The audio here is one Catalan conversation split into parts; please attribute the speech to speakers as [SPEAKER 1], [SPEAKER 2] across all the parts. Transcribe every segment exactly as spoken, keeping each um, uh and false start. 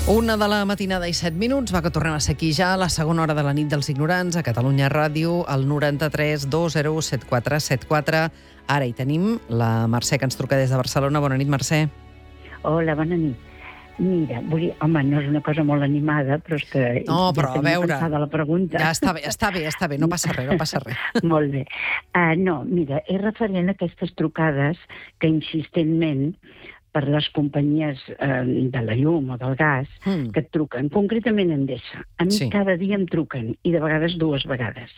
[SPEAKER 1] Una de la matinada i set minuts, va que tornem a ser aquí ja a la segona hora de la nit dels ignorants, a Catalunya Ràdio, al noranta-tres dos zero u set quatre set quatre. Ara hi tenim la Mercè, que ens truca des de Barcelona. Bona nit, Mercè.
[SPEAKER 2] Hola, bona nit. Mira, vull dir, home, no és una cosa molt animada, però és que...
[SPEAKER 1] No, però
[SPEAKER 2] ja
[SPEAKER 1] a veure...
[SPEAKER 2] pensada la pregunta.
[SPEAKER 1] Ja està bé, està bé, està bé, no passa res, no passa res.
[SPEAKER 2] Molt bé. Uh, no, mira, és referent a aquestes trucades que insistentment per les companyies eh, de la llum o del gas
[SPEAKER 1] Mm.
[SPEAKER 2] que et truquen, concretament Endesa. A mi
[SPEAKER 1] Sí.
[SPEAKER 2] cada dia em truquen, i de vegades dues vegades.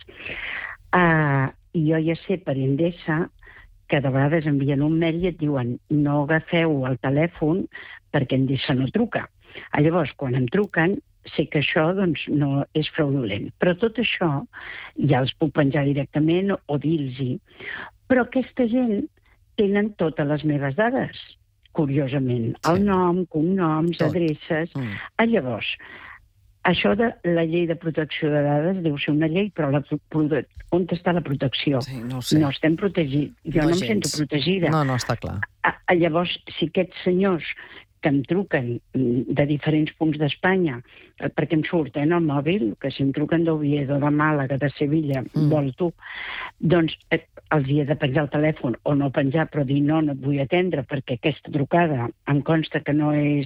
[SPEAKER 2] Uh, I jo ja sé per Endesa que de vegades envien un mail i et diuen no agafeu el telèfon perquè Endesa no truca. Ah, llavors, quan em truquen, sé que això doncs, no és fraudulent. Però tot això ja els puc penjar directament o dir-los-hi. Però aquesta gent tenen totes les meves dades, curiosament.
[SPEAKER 1] Sí.
[SPEAKER 2] El nom, cognoms,
[SPEAKER 1] Tot.
[SPEAKER 2] adreces...
[SPEAKER 1] Mm.
[SPEAKER 2] Ah, llavors, això de la llei de protecció de dades deu ser una llei, però la, prote- on està la protecció?
[SPEAKER 1] Sí, no ho sé.
[SPEAKER 2] No estem protegits. Jo
[SPEAKER 1] No
[SPEAKER 2] no, em
[SPEAKER 1] gens.
[SPEAKER 2] sento protegida.
[SPEAKER 1] No, no, està clar.
[SPEAKER 2] Ah, ah, llavors, si aquests senyors que em truquen mm, de diferents punts d'Espanya, eh, perquè em surt eh, en el mòbil, que si em truquen d'Oviedo, de Màlaga, de Sevilla,
[SPEAKER 1] Mm.
[SPEAKER 2] mm. vol tu, doncs eh, els hi he de penjar el telèfon, o no penjar, però dir no, no et vull atendre, perquè aquesta trucada em consta que no és...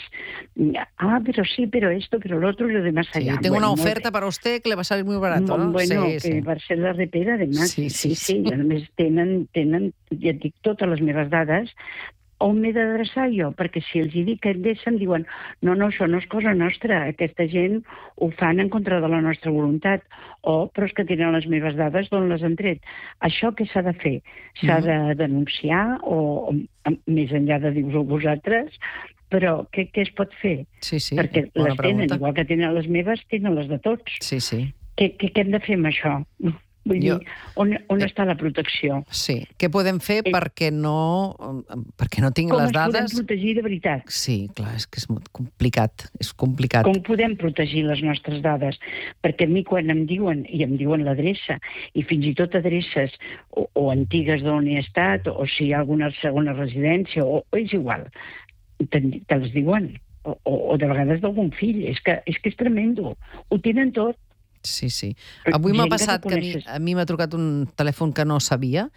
[SPEAKER 2] Ah, però sí, però esto, però lo otro, lo demás
[SPEAKER 1] Sí,
[SPEAKER 2] allá.
[SPEAKER 1] tengo una
[SPEAKER 2] Bueno, molt
[SPEAKER 1] oferta para usted que le va a salir muy barato, ¿no?
[SPEAKER 2] Bueno,
[SPEAKER 1] Sí,
[SPEAKER 2] que
[SPEAKER 1] sí.
[SPEAKER 2] va ser la repera, además.
[SPEAKER 1] Sí, sí,
[SPEAKER 2] Sí, sí,
[SPEAKER 1] sí.
[SPEAKER 2] I a més tenen, tenen, ja et dic, totes les meves dades. On m'he d'adreçar jo? Perquè si els hi dic que Endesa em diuen no, no, això no és cosa nostra, aquesta gent ho fan en contra de la nostra voluntat. O, però és que tenen les meves dades, d'on les han tret? Això què s'ha de fer? S'ha de denunciar o, o més enllà de dir-vos vosaltres, però què, què es pot fer?
[SPEAKER 1] Sí, sí,
[SPEAKER 2] Perquè
[SPEAKER 1] bona
[SPEAKER 2] les tenen,
[SPEAKER 1] pregunta.
[SPEAKER 2] igual que tenen les meves, tenen les de tots.
[SPEAKER 1] Sí, sí.
[SPEAKER 2] Què, què, què hem de fer amb això? Vull
[SPEAKER 1] Jo-
[SPEAKER 2] dir, on, on està la protecció?
[SPEAKER 1] Sí. Què podem fer
[SPEAKER 2] Eh.
[SPEAKER 1] perquè no, perquè no tinc
[SPEAKER 2] Com
[SPEAKER 1] les
[SPEAKER 2] es podem
[SPEAKER 1] dades?
[SPEAKER 2] protegir de veritat?
[SPEAKER 1] Sí, clar, és que és molt complicat. És complicat.
[SPEAKER 2] Com podem protegir les nostres dades? Perquè a mi quan em diuen, i em diuen l'adreça, i fins i tot adreces o, o antigues d'on he estat, o si hi ha alguna segona residència, o, o és igual, te, te les diuen. O, o, o de vegades d'algun fill. És que, és que és tremendo. Ho tenen tot.
[SPEAKER 1] Sí, sí.
[SPEAKER 2] Però
[SPEAKER 1] Avui m'ha
[SPEAKER 2] gent que
[SPEAKER 1] passat
[SPEAKER 2] no
[SPEAKER 1] que a mi,
[SPEAKER 2] coneixes.
[SPEAKER 1] a mi m'ha trucat un telèfon que no sabia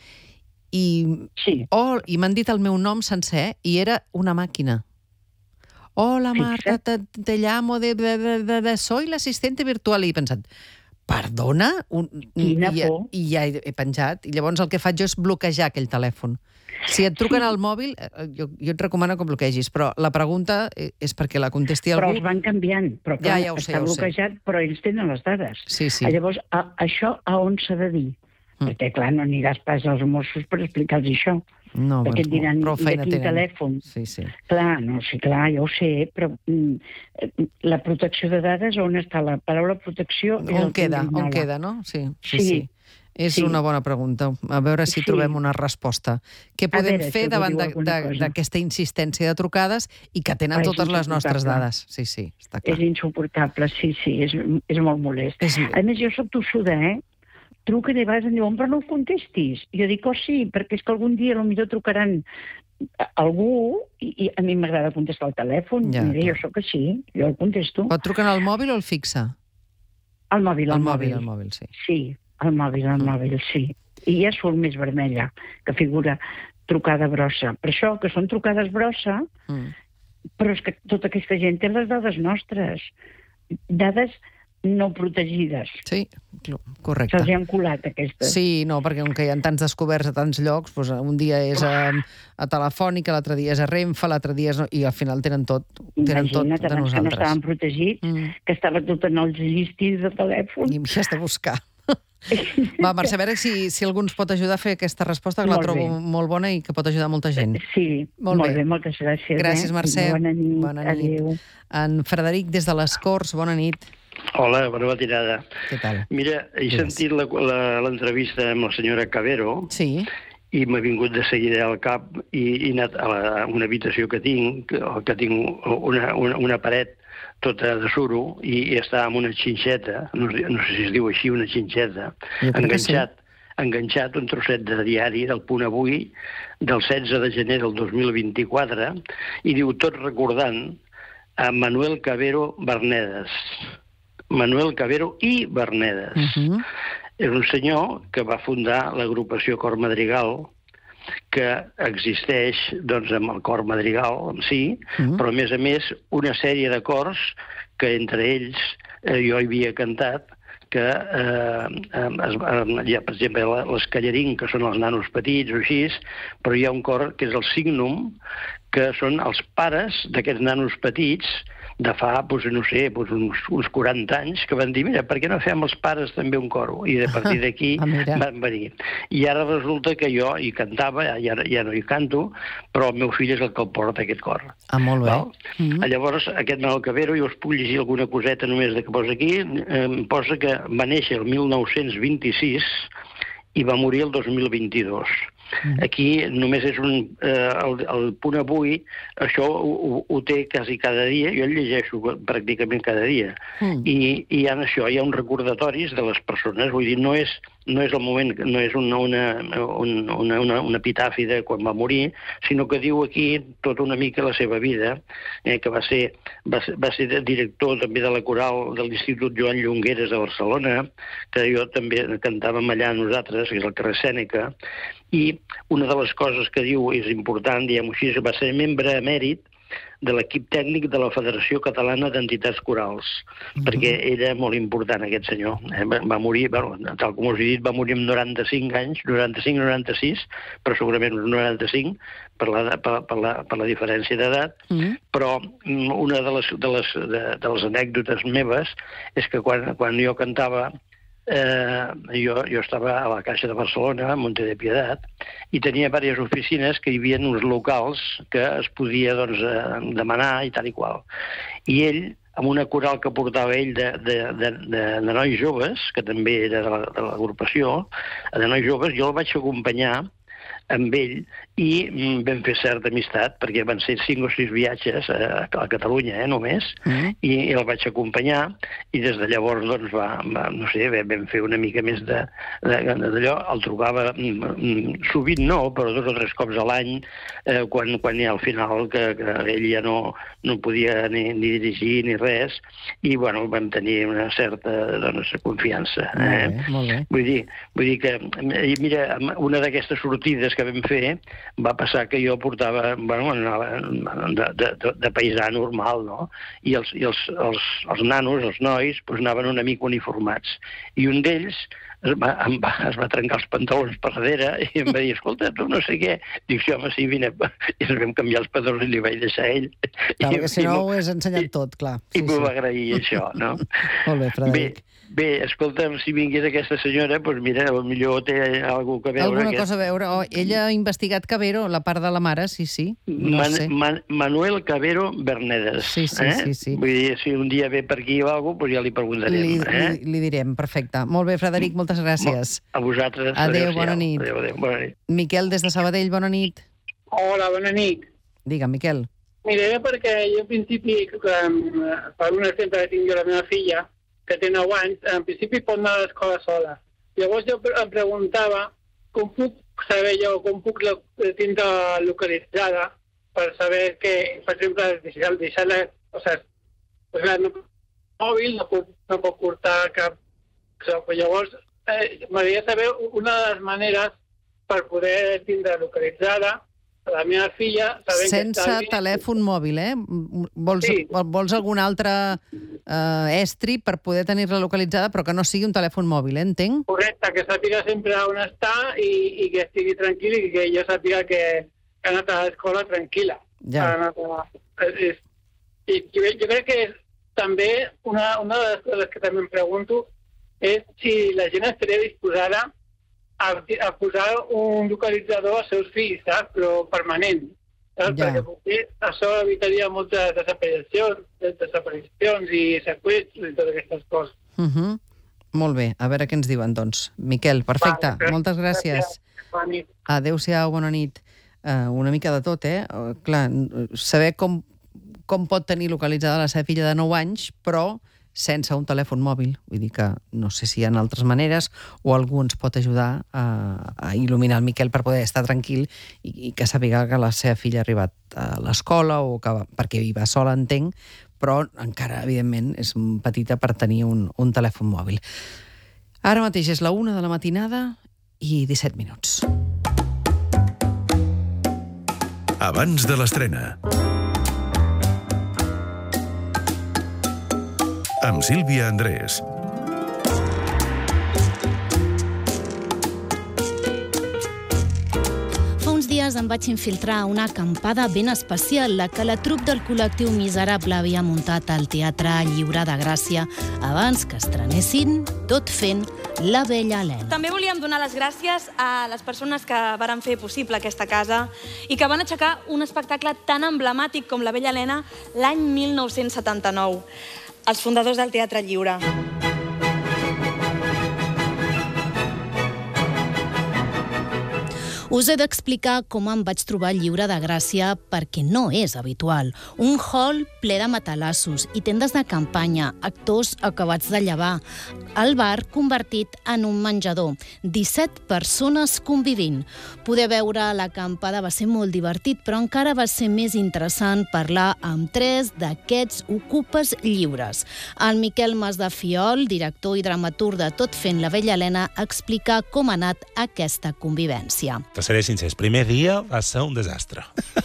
[SPEAKER 1] i,
[SPEAKER 2] Sí.
[SPEAKER 1] oh, i m'han dit el meu nom sencer i era una màquina. Hola, Marta, te, te llamo de, de, de, de, de soy l'assistente virtual. I he pensat, perdona? Un,
[SPEAKER 2] Quina
[SPEAKER 1] I, ja-
[SPEAKER 2] por.
[SPEAKER 1] I ja he, he penjat. I llavors el que faig jo és bloquejar aquell telèfon. Si et truquen al mòbil, eh, jo, jo et recomano que bloquegis, però la pregunta eh, és perquè la contesti
[SPEAKER 2] Però
[SPEAKER 1] algú.
[SPEAKER 2] els van canviant. Però
[SPEAKER 1] Ja,
[SPEAKER 2] clar,
[SPEAKER 1] ja ho sé,
[SPEAKER 2] està
[SPEAKER 1] ja ho sé.
[SPEAKER 2] bloquejat, però ells tenen les dades.
[SPEAKER 1] Sí, sí.
[SPEAKER 2] Ah, llavors, a, això a on s'ha de dir?
[SPEAKER 1] Mm.
[SPEAKER 2] Perquè, clar, no aniràs pas als Mossos per explicar-los això.
[SPEAKER 1] No,
[SPEAKER 2] perquè et diran,
[SPEAKER 1] prou
[SPEAKER 2] i de
[SPEAKER 1] feina
[SPEAKER 2] quin
[SPEAKER 1] tenen.
[SPEAKER 2] telèfon?
[SPEAKER 1] Sí, sí.
[SPEAKER 2] Clar, no, sí, clar, ja ho sé, però mm, eh, la protecció de dades, on està la paraula protecció? És
[SPEAKER 1] On
[SPEAKER 2] el que
[SPEAKER 1] queda,
[SPEAKER 2] em
[SPEAKER 1] on
[SPEAKER 2] grinyola.
[SPEAKER 1] queda, no? Sí, sí,
[SPEAKER 2] Sí,
[SPEAKER 1] sí. És
[SPEAKER 2] sí.
[SPEAKER 1] una bona pregunta. A veure si
[SPEAKER 2] Sí.
[SPEAKER 1] trobem una resposta. Què podem
[SPEAKER 2] veure si
[SPEAKER 1] fer
[SPEAKER 2] algú
[SPEAKER 1] davant
[SPEAKER 2] diu
[SPEAKER 1] de-
[SPEAKER 2] alguna
[SPEAKER 1] de-
[SPEAKER 2] cosa.
[SPEAKER 1] d'aquesta insistència de trucades i que tenen
[SPEAKER 2] Ah, és
[SPEAKER 1] totes les nostres
[SPEAKER 2] insuportable.
[SPEAKER 1] dades? Sí, sí, està clar.
[SPEAKER 2] És insuportable, sí, sí, és, és molt molest.
[SPEAKER 1] És-
[SPEAKER 2] A més, jo soc tossuda, eh? Truquen i a vegades em diuen, però no ho contestis. Jo dic, oh sí, perquè és que algun dia potser trucaran a algú i, i a mi m'agrada contestar al telèfon.
[SPEAKER 1] Ja,
[SPEAKER 2] Mira,
[SPEAKER 1] clar.
[SPEAKER 2] jo sóc així, jo el contesto.
[SPEAKER 1] Pot trucar al mòbil o al fixe?
[SPEAKER 2] Al mòbil,
[SPEAKER 1] Al
[SPEAKER 2] al
[SPEAKER 1] mòbil,
[SPEAKER 2] mòbil.
[SPEAKER 1] al mòbil, sí.
[SPEAKER 2] Sí, al mòbil, al
[SPEAKER 1] Mm.
[SPEAKER 2] mòbil, sí. I ja surt més vermella, que figura trucada brossa. Per això, que són trucades brossa,
[SPEAKER 1] Mm.
[SPEAKER 2] però és que tota aquesta gent té les dades nostres. Dades no protegides.
[SPEAKER 1] Sí, cl- correcte.
[SPEAKER 2] Se'ls hi han colat aquestes.
[SPEAKER 1] Sí, no, perquè com que hi ha tants descoberts a tants llocs, doncs un dia és a, a Telefònica, l'altre dia és a Renfe, l'altre dia és... I al final tenen tot, tenen tot
[SPEAKER 2] Imagina't,
[SPEAKER 1] de
[SPEAKER 2] abans que no
[SPEAKER 1] nosaltres.
[SPEAKER 2] estaven protegits,
[SPEAKER 1] Mm.
[SPEAKER 2] que estava tot en els llistis de telèfon.
[SPEAKER 1] I m'hi has de buscar. Va, Mercè, a veure si, si algú ens pot ajudar a fer aquesta resposta, que la
[SPEAKER 2] Molt
[SPEAKER 1] trobo
[SPEAKER 2] bé.
[SPEAKER 1] molt bona i que pot ajudar molta gent.
[SPEAKER 2] Sí,
[SPEAKER 1] Molt
[SPEAKER 2] molt,
[SPEAKER 1] bé.
[SPEAKER 2] bé. moltes gràcies.
[SPEAKER 1] Gràcies,
[SPEAKER 2] eh?
[SPEAKER 1] Mercè.
[SPEAKER 2] Bona nit.
[SPEAKER 1] Bona nit.
[SPEAKER 2] Adéu.
[SPEAKER 1] En Frederic, des de les Corts, bona nit.
[SPEAKER 3] Hola, bona matinada.
[SPEAKER 1] Què tal?
[SPEAKER 3] Mira, he
[SPEAKER 1] Digues.
[SPEAKER 3] sentit la- la- l'entrevista amb la senyora Cabero
[SPEAKER 1] Sí,
[SPEAKER 3] i m'ha vingut de seguida al cap i, i he anat a, la, a una habitació que tinc, que, que tinc una, una, una paret tota de suro i, i està amb una xinxeta, no, sé- no sé si es diu així, una xinxeta,
[SPEAKER 1] Jo crec que sí.
[SPEAKER 3] enganxat, enganxat un trosset de diari del Punt Avui del setze de gener del dos mil vint-i-quatre i diu, tot recordant a Manuel Cabero Bernedes. Manuel Cabero i Bernedes. Uh-huh. És un senyor que va fundar l'agrupació Cor Madrigal, que existeix doncs, amb el cor madrigal en si, uh-huh. però a més a més una sèrie de cors que entre ells eh, jo hi havia cantat, que eh, es, eh, hi ha, per exemple, les Callarín, que són els nanos petits o així, però hi ha un cor que és el Signum, que són els pares d'aquests nanos petits de fa, doncs, no sé, doncs uns, uns quaranta anys, que van dir, mira, per què no fem els pares també un coro? I a partir d'aquí
[SPEAKER 1] ah,
[SPEAKER 3] van venir. I ara resulta que jo hi cantava, ja, ja no hi canto, però el meu fill és el que el porta, aquest cor.
[SPEAKER 1] Ah, molt bé.
[SPEAKER 3] Mm-hmm. Llavors, aquest Manuel Cabero, jo us puc llegir alguna coseta només de que posa aquí, em posa que va néixer el mil nou-cents vint-i-sis i va morir el dos mil vint-i-dos. Mm. Aquí només és un... Eh, el, el punt avui, això ho, ho té quasi cada dia, jo el llegeixo pràcticament cada dia, mm. i, i hi ha això, hi ha uns recordatoris de les persones, vull dir, no és, no és el moment, no és una, una, una, una, una epitafi de quan va morir, sinó que diu aquí tota una mica la seva vida, eh, que va ser, va, ser, va ser director també de la coral de l'Institut Joan Llongueras de Barcelona, que jo també cantàvem allà nosaltres, que és el carrer Sèneca, i una de les coses que diu és important, diguem-ho així, va ser membre emèrit de l'equip tècnic de la Federació Catalana d'Entitats Corals, uh-huh. perquè era molt important aquest senyor. Eh? Va, va morir, bueno, tal com us he dit, va morir amb noranta-cinc anys, noranta-cinc noranta-sis, però segurament uns noranta-cinc, per la, per, per la, per la diferència d'edat, uh-huh. però una de les, de, les, de, de les anècdotes meves és que quan, quan jo cantava, Eh, jo, jo estava a la Caixa de Barcelona, a Monte de Piedat, i tenia diverses oficines que hi havia uns locals que es podia doncs, eh, demanar i tal i qual. I ell, amb una coral que portava ell de, de, de, de, de nois joves, que també era de l'agrupació, de nois joves, jo el vaig acompanyar amb ell i mm, vam fer certa amistat, perquè van ser cinc o sis viatges a, a Catalunya, eh, només, mm. i, i el vaig acompanyar, i des de llavors, doncs, va, va no sé, vam fer una mica més de, de, d'allò, el trobava mm, sovint no, però dos o tres cops a l'any, eh, quan, quan ja al final que, que ell ja no, no podia ni, ni dirigir ni res, i, bueno, vam tenir una certa, doncs, confiança. Eh?
[SPEAKER 1] Molt bé, molt bé.
[SPEAKER 3] Vull dir, vull dir que, mira, una d'aquestes sortides que vam fer va passar que jo portava, bueno, de, de, de paisà normal, no? I els, i els, els, els nanos, els nois, doncs anaven una mica uniformats. I un d'ells es va, em va, es va trencar els pantalons per darrere i em va dir, escolta, tu no sé què. Dic, sí, home, sí, vine. I ens vam canviar els pantalons i li vaig deixar a ell.
[SPEAKER 1] Clar, perquè si no ho has ensenyat tot, clar.
[SPEAKER 3] I m'ho va agrair, això, no?
[SPEAKER 1] Molt bé, Frederic.
[SPEAKER 3] Bé, Bé, escolta'm, si vingués aquesta senyora, doncs mira, potser té alguna cosa a veure.
[SPEAKER 1] Alguna
[SPEAKER 3] aquest...
[SPEAKER 1] cosa a veure. Oh, ella ha investigat Cabero, la part de la mare, sí, sí. No
[SPEAKER 3] Man,
[SPEAKER 1] sé.
[SPEAKER 3] Man, Manuel Cabero Bernedes.
[SPEAKER 1] Sí, sí,
[SPEAKER 3] eh?
[SPEAKER 1] sí, sí.
[SPEAKER 3] Vull dir, si un dia ve per aquí o alguna cosa, doncs ja li preguntarem.
[SPEAKER 1] Li,
[SPEAKER 3] eh?
[SPEAKER 1] li, li direm, perfecte. Molt bé, Frederic, moltes gràcies.
[SPEAKER 3] A vosaltres.
[SPEAKER 1] Adéu, bona nit.
[SPEAKER 3] Adéu, adéu, bona nit.
[SPEAKER 1] Miquel, des de Sabadell, bona nit.
[SPEAKER 4] Hola, bona nit.
[SPEAKER 1] Digue'm, Miquel.
[SPEAKER 4] Mira, era perquè jo al principi, per un exemple que tinc jo la meva filla, que té nou anys, en principi pot anar a l'escola sola. Llavors jo em preguntava com puc saber jo, com puc tindre localitzada per saber que, per exemple, deixar-la... O sigui, pues, clar, no, mòbil no puc, no puc portar cap... O sigui, llavors, eh, m'agradaria saber una de les maneres per poder tindre localitzada la meva filla...
[SPEAKER 1] Sense que telèfon mòbil, eh? Vols, sí. vols algun altre eh, estri per poder tenir-la localitzada, però que no sigui un telèfon mòbil, eh? Entenc?
[SPEAKER 4] Correcte, que sàpiga sempre on està i, i que estigui tranquil i que jo sàpiga que ha anat a l'escola tranquil·la.
[SPEAKER 1] Ja.
[SPEAKER 4] A... I, i jo crec que també una, una de les coses que també em pregunto és si la gent estaria disposada A, a posar un localitzador als seus fills, saps? Però permanent. Saps? Ja. Perquè potser això evitaria moltes desaparicions, desaparicions i seqüestres i totes aquestes coses.
[SPEAKER 1] Uh -huh. Molt bé, a veure què ens diuen, doncs. Miquel, perfecte, vale, moltes gràcies.
[SPEAKER 4] gràcies.
[SPEAKER 1] Adéu-siau, bona nit. Uh, una mica de tot, eh? Uh, clar, saber com, com pot tenir localitzada la seva filla de nou anys, però sense un telèfon mòbil. Vull dir que no sé si hi ha altres maneres o algú ens pot ajudar a, a il·luminar el Miquel per poder estar tranquil i, i que sàpiga que la seva filla ha arribat a l'escola o que, perquè hi va sola, entenc, però encara, evidentment, és petita per tenir un, un telèfon mòbil. Ara mateix és la una de la matinada i disset minuts.
[SPEAKER 5] Abans de l'estrena. Amb Sílvia Andrés.
[SPEAKER 6] Dies em vaig infiltrar a una acampada ben especial, la que la trup del col·lectiu Miserable havia muntat al Teatre Lliure de Gràcia abans que estrenessin Tot fent la Vella Helena.
[SPEAKER 7] També volíem donar les gràcies a les persones que varen fer possible aquesta casa i que van aixecar un espectacle tan emblemàtic com la Vella Helena l'any mil nou-cents setanta-nou. Els fundadors del Teatre Lliure.
[SPEAKER 6] Us he d'explicar com em vaig trobar al Lliure de Gràcia perquè no és habitual. Un hall ple de matalassos i tendes de campanya, actors acabats de llevar. El bar convertit en un menjador. disset persones convivint. Poder veure l'acampada va ser molt divertit, però encara va ser més interessant parlar amb tres d'aquests ocupes lliures. El Miquel Masdefiol, director i dramaturg de Tot fent la Vella Helena, explica com ha anat aquesta convivència.
[SPEAKER 8] Te seré sincer, el primer dia va ser un desastre.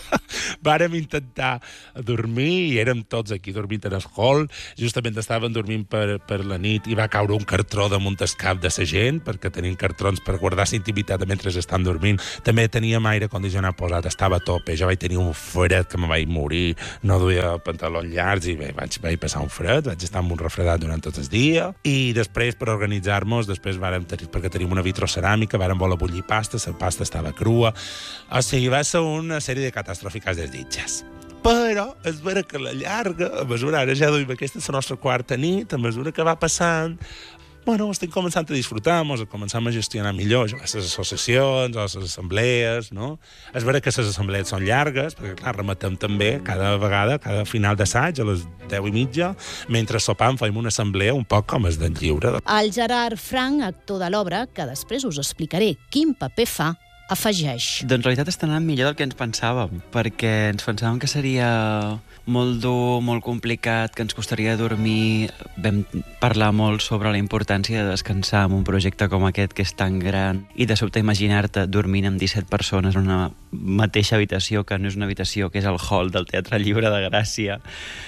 [SPEAKER 8] Vàrem intentar dormir i érem tots aquí dormint en el hall. Justament estaven dormint per, per la nit i va caure un cartró damunt el cap de la gent, perquè tenim cartrons per guardar la intimitat mentre estan dormint. També teníem aire condicionat posat, estava a tope. Jo vaig tenir un fred que me vaig morir, no duia pantalons llargs i bé, vaig, vaig passar un fred, vaig estar amb un refredat durant tot el dia. I després, per organitzar-nos, després vàrem tenir, perquè tenim una vitroceràmica, vàrem voler bullir pasta, la pasta estava crua. O sigui, va ser una sèrie de catàstrofes desitges. Però és vera que a la llarga, a mesura, ara ja duim aquesta és la nostra quarta nit, a mesura que va passant, bueno, estem començant a disfrutar, mos començam a gestionar millor les associacions, les assemblees, no? És vera que les assemblees són llargues, perquè, clar, remetem també cada vegada, cada final d'assaig, a les deu i mitja, mentre sopam fem una assemblea un poc com és d'en Lliure.
[SPEAKER 6] El Gerard Frank, actor de l'obra, que després us explicaré quin paper fa, afegeix.
[SPEAKER 9] Doncs en realitat està anant millor del que ens pensàvem, perquè ens pensàvem que seria molt dur, molt complicat, que ens costaria dormir. Vam parlar molt sobre la importància de descansar en un projecte com aquest, que és tan gran, i de sobte imaginar-te dormint amb disset persones en una mateixa habitació, que no és una habitació, que és el hall del Teatre Lliure de Gràcia,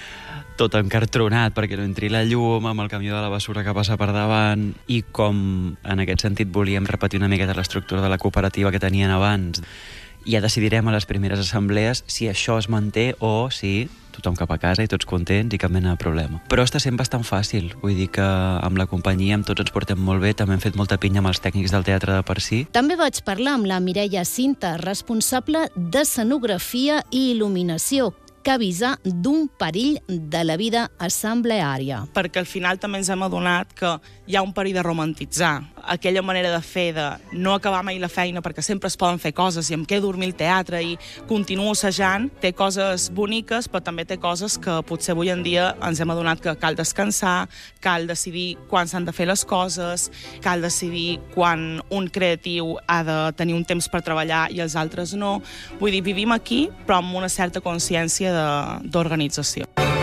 [SPEAKER 9] tot encartronat perquè no entri la llum, amb el camió de la bessura que passa per davant, i com en aquest sentit volíem repetir una miqueta l'estructura de la cooperativa que tenien abans. Ja decidirem a les primeres assemblees si això es manté o si tothom cap a casa i tots contents i cap mena de problema. Però està sent bastant fàcil, vull dir que amb la companyia amb tots ens portem molt bé, també hem fet molta pinya amb els tècnics del teatre de per si.
[SPEAKER 6] També vaig parlar amb la Mireia Cinta, responsable d'escenografia i il·luminació, que avisa d'un perill de la vida assembleària.
[SPEAKER 10] Perquè al final també ens hem adonat que hi ha un perill de romantitzar. Aquella manera de fer de no acabar mai la feina perquè sempre es poden fer coses i em quedo a dormir al teatre i continuo assajant, té coses boniques, però també té coses que potser avui en dia ens hem adonat que cal descansar, cal decidir quan s'han de fer les coses, cal decidir quan un creatiu ha de tenir un temps per treballar i els altres no. Vull dir, vivim aquí, però amb una certa consciència d'organització.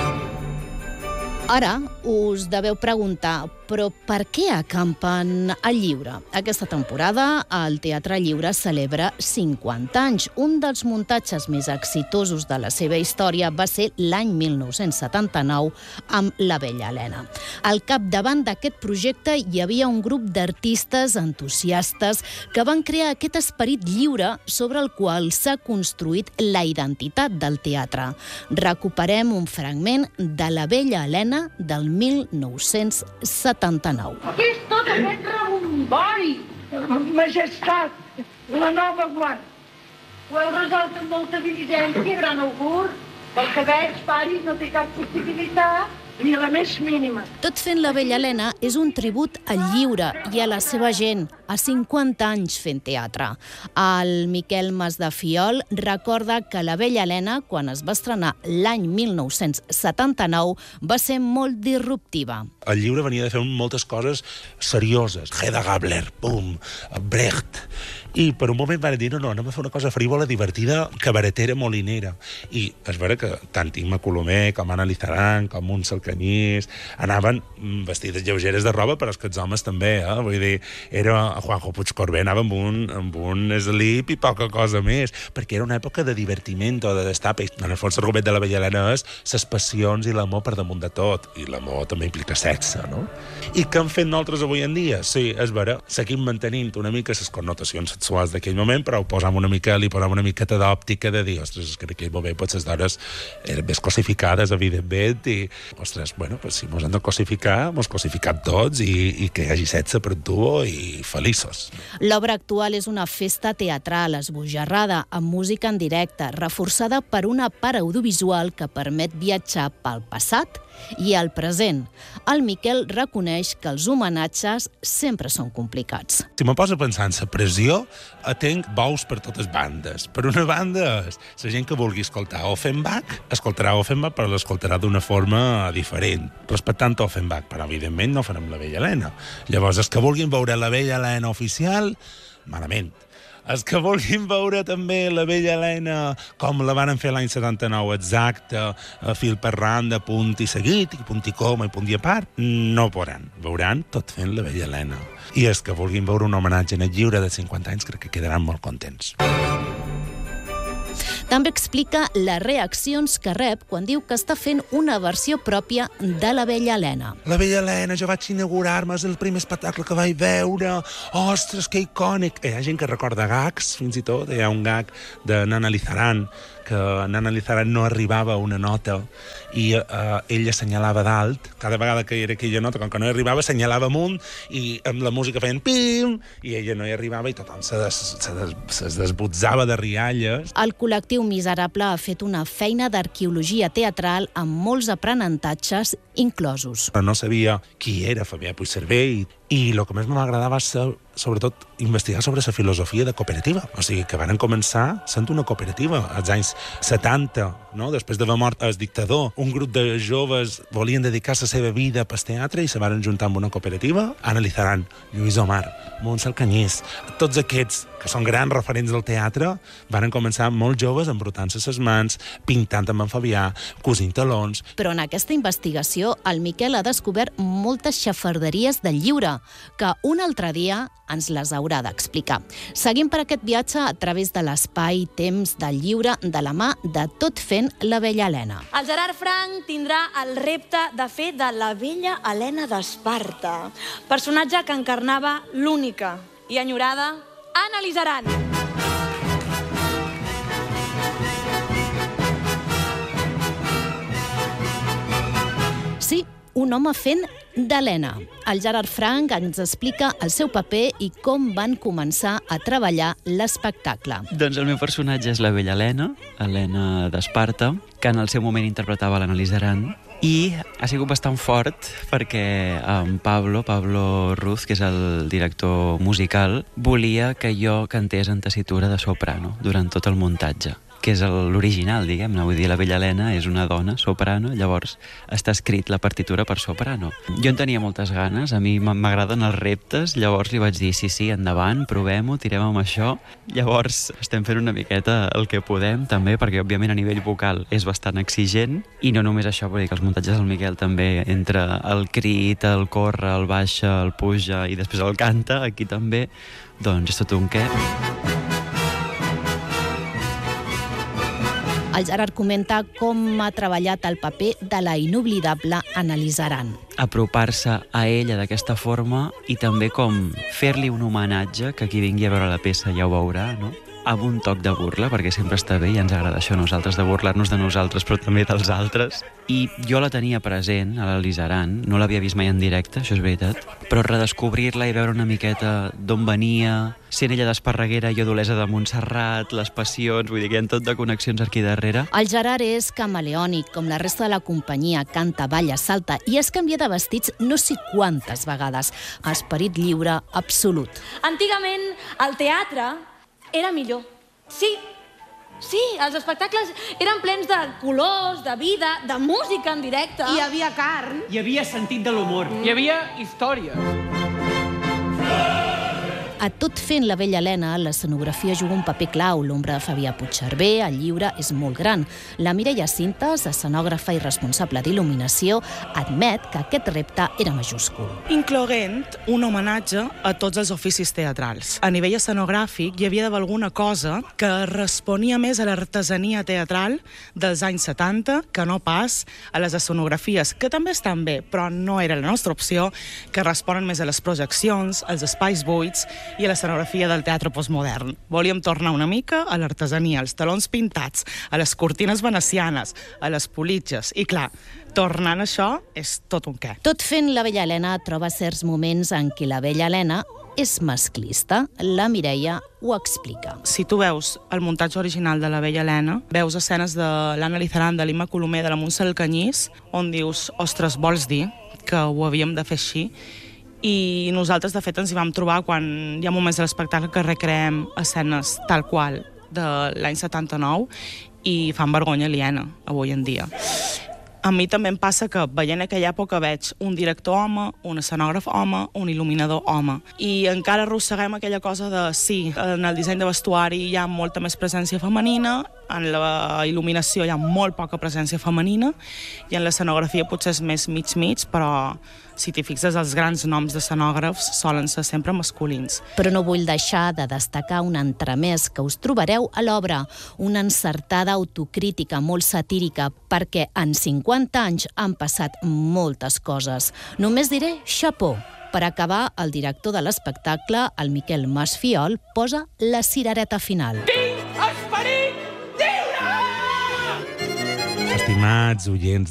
[SPEAKER 6] Ara us deveu preguntar, però per què acampen al Lliure? Aquesta temporada el Teatre Lliure celebra cinquanta anys. Un dels muntatges més exitosos de la seva història va ser l'any mil nou-cents setanta-nou amb La Vella Helena. Al capdavant d'aquest projecte hi havia un grup d'artistes entusiastes que van crear aquest esperit lliure sobre el qual s'ha construït la identitat del teatre. Recuperem un fragment de La Vella Helena del mil nou-cents setanta-nou.
[SPEAKER 11] Què és tot aquest rebombori? Majestat, la nova guarda. Ho heu resolt amb molta diligència, gran augur. Pel que veig, pare, no té cap possibilitat ni la més mínima.
[SPEAKER 6] Tot fent La Vella Helena és un tribut al lliure i a la seva gent, a cinquanta anys fent teatre. El Miquel Masdefiol recorda que La vella Helena, quan es va estrenar l'any mil nou-cents setanta-nou, va ser molt disruptiva.
[SPEAKER 8] El llibre venia de fer moltes coses serioses. Hedda Gabler, pum, Brecht. I per un moment van dir, no, no, anem a fer una cosa frívola, divertida, cabaretera, molinera. I és vera que tant Imma Colomer com Anna Lizaran, com Montse Alcanyís, anaven vestides lleugeres de roba, però és que els homes també, eh? Vull dir, era Juanjo Puigcorbé, anava amb un, amb un slip i poca cosa més, perquè era una època de divertiment o de destape. En el fons, l'argument de La vella Helena és les passions i l'amor per damunt de tot. I l'amor també implica sexe, no? I què hem fet nosaltres avui en dia? Sí, és vera, seguim mantenint una mica les connotacions sexuals d'aquell moment, però ho posam una mica, li posam una miqueta d'òptica de dir, ostres, és que en aquell moment potser les dones eren més cosificades, evidentment, i, ostres, bueno, pues, si mos han de cosificar, mos cosificam tots i, i que hi hagi sexe per tu i feliços.
[SPEAKER 6] L'obra actual és una festa teatral esbojarrada, amb música en directe, reforçada per una part audiovisual que permet viatjar pel passat i al present. El Miquel reconeix que els homenatges sempre són complicats.
[SPEAKER 8] Si me poso a pensar en la pressió, atenc bous per totes bandes. Per una banda, la gent que vulgui escoltar Offenbach, escoltarà Offenbach, però l'escoltarà d'una forma diferent, respectant Offenbach, però evidentment no farem La vella Helena. Llavors, els que vulguin veure La vella Helena oficial, malament. Els que vulguin veure també La vella Helena com la van fer l'any setanta-nou exacte, a fil per randa, punt i seguit, i punt i coma, i punt i a part, no podran. Veuran tot fent La vella Helena. I els que vulguin veure un homenatge en el llibre de cinquanta anys crec que quedaran molt contents.
[SPEAKER 6] També explica les reaccions que rep quan diu que està fent una versió pròpia de La vella Helena.
[SPEAKER 8] La vella Helena, jo vaig inaugurar-me, és el primer espectacle que vaig veure. Ostres, que icònic! Hi ha gent que recorda gags, fins i tot. Hi ha un gag de Nana Lizaran, que Nana Lizaran no arribava a una nota i eh, ell assenyalava dalt. Cada vegada que hi era aquella nota, com que no hi arribava, assenyalava amunt i amb la música feien pim i ella no hi arribava i tothom se, des, se, des, se desbotzava de rialles.
[SPEAKER 6] El col·lectiu Miserable ha fet una feina d'arqueologia teatral amb molts aprenentatges inclosos.
[SPEAKER 8] No sabia qui era Fabià Puigcerver i, i el que més m'agradava és sobretot investigar sobre la filosofia de cooperativa. O sigui, que van començar sent una cooperativa als anys setanta, no? Després d'haver mort el dictador. Un grup de joves volien dedicar la seva vida al teatre i se van juntar amb una cooperativa. Anna Lizaran, Lluís Omar, Montse Alcanyís, tots aquests que són grans referents del teatre, van començar molt joves embrutant-se les mans, pintant amb en Fabià, cosint talons.
[SPEAKER 6] Però en aquesta investigació el Miquel ha descobert moltes xafarderies del llibre, que un altre dia ens les haurà d'explicar. Seguim per aquest viatge a través de l'espai i temps del llibre de la mà de Tot fent La vella Helena.
[SPEAKER 7] El Gerard Frank tindrà el repte de fer de la vella Helena d'Esparta, personatge que encarnava l'única i enyorada Anna Lizaran.
[SPEAKER 6] Sí, un home fent d'Helena. El Gerard Frank ens explica el seu paper i com van començar a treballar l'espectacle.
[SPEAKER 9] Doncs el meu personatge és la vella Helena, Helena d'Esparta, que en el seu moment interpretava l'Anna Lizaran, i ha sigut bastant fort perquè en Pablo, Pablo Ruz, que és el director musical, volia que jo cantés en tessitura de soprano durant tot el muntatge, que és l'original, diguem-ne. Vull dir, la vella Helena és una dona soprano, llavors està escrit la partitura per soprano. Jo en tenia moltes ganes, a mi m'agraden els reptes, llavors li vaig dir, sí, sí, endavant, provem-ho, tirem amb això. Llavors estem fent una miqueta el que podem, també, perquè òbviament a nivell vocal és bastant exigent, i no només això, vull dir que els muntatges del Miquel també, entre el crit, el corre, el baixa, el puja i després el canta, aquí també, doncs és tot un què.
[SPEAKER 6] El Gerard comenta com ha treballat el paper de la inoblidable Anna Lizaran.
[SPEAKER 9] Apropar-se a ella d'aquesta forma i també com fer-li un homenatge, que qui vingui a veure la peça ja ho veurà, no? amb un toc de burla, perquè sempre està bé i ens agrada això a nosaltres, de burlar-nos de nosaltres, però també dels altres. I jo la tenia present, a la Lisaran, no l'havia vist mai en directe, això és veritat, però redescobrir-la i veure una miqueta d'on venia, sent ella d'Esparreguera i jo d'Olesa de Montserrat, les passions, vull dir que hi ha tot de connexions aquí darrere.
[SPEAKER 6] El Gerard és camaleònic, com la resta de la companyia, canta, balla, salta i es canvia de vestits no sé quantes vegades. Esperit lliure absolut.
[SPEAKER 7] Antigament, el teatre era millor. Sí, sí, els espectacles eren plens de colors, de vida, de música en directe.
[SPEAKER 12] Hi havia carn.
[SPEAKER 13] Hi havia sentit de l'humor. Hi havia història.
[SPEAKER 6] A Tot fent la vella Helena, l'escenografia juga un paper clau. L'ombra de Fabià Puigcerver, el llibre, és molt gran. La Mireia Cintas, escenògrafa i responsable d'il·luminació, admet que aquest repte era majúscul.
[SPEAKER 10] Incloent un homenatge a tots els oficis teatrals. A nivell escenogràfic hi havia d'haver alguna cosa que responia més a l'artesania teatral dels anys setanta que no pas a les escenografies, que també estan bé, però no era la nostra opció, que responen més a les projeccions, als espais buits i a l'escenografia del teatre postmodern. Volíem tornar una mica a l'artesania, als talons pintats, a les cortines venecianes, a les politges. I clar, tornant a això és tot un què.
[SPEAKER 6] Tot fent la vella Helena troba certs moments en què la vella Helena és masclista. La Mireia ho explica.
[SPEAKER 10] Si tu veus el muntatge original de la vella Helena, veus escenes de l'Anna Lizaran, de l'Imma Colomer, de la Montse Alcanyís, on dius, ostres, vols dir que ho havíem de fer així? I nosaltres, de fet, ens hi vam trobar quan hi ha moments de l'espectacle que recreem escenes tal qual de l'any setanta-nou i fan vergonya aliena avui en dia. A mi també em passa que veient aquella època veig un director home, un escenògraf home, un il·luminador home. I encara arrosseguem aquella cosa de, sí, en el disseny de vestuari hi ha molta més presència femenina, en la il·luminació hi ha molt poca presència femenina i en l'escenografia potser és més mig-mig, però si t'hi fixes, els grans noms d'escenògrafs solen ser sempre masculins.
[SPEAKER 6] Però no vull deixar de destacar un entremès que us trobareu a l'obra, una encertada autocrítica molt satírica, perquè en cinquanta anys han passat moltes coses. Només diré xapó. Per acabar, el director de l'espectacle, el Miquel Masfiol, posa la cirereta final.
[SPEAKER 13] Tinc esperit lliure!
[SPEAKER 8] Estimats oients